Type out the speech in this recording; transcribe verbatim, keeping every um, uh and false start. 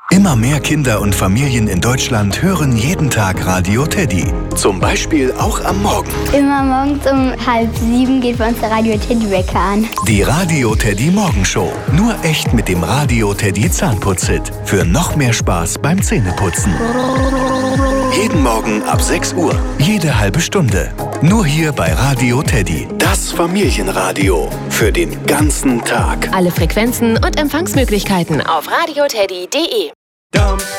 Immer mehr Kinder und Familien in Deutschland hören jeden Tag Radio Teddy. Zum Beispiel auch am Morgen. Immer morgens um halb sieben geht bei uns der Radio Teddy Wecker an. Die Radio Teddy Morgenshow. Nur echt mit dem Radio Teddy Zahnputz-Hit. Für noch mehr Spaß beim Zähneputzen. Jeden Morgen ab sechs Uhr. Jede halbe Stunde. Nur hier bei Radio Teddy. Das Familienradio. Für den ganzen Tag. Alle Frequenzen und Empfangsmöglichkeiten auf radioteddy punkt de.